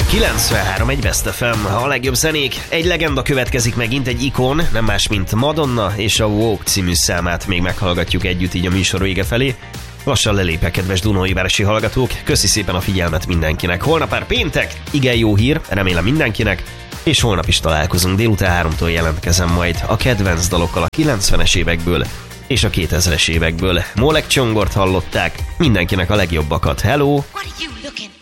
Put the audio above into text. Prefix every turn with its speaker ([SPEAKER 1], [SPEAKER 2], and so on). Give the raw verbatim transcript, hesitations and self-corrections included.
[SPEAKER 1] kilencvenhárom egy Best ef em, a legjobb zenék. Egy legenda következik megint, egy ikon, nem más, mint Madonna, és a Walk című számát még meghallgatjuk együtt így a műsor vége felé. Lassan lelépek, kedves Dunói-városi hallgatók, köszi szépen a figyelmet mindenkinek. Holnap már péntek, igen jó hír, remélem mindenkinek, és holnap is találkozunk, délután háromtól jelentkezem majd a kedvenc dalokkal a kilencvenes évekből és a kétezres évekből. Molek Csongort hallották, mindenkinek a legjobbakat, hello!
[SPEAKER 2] What are you looking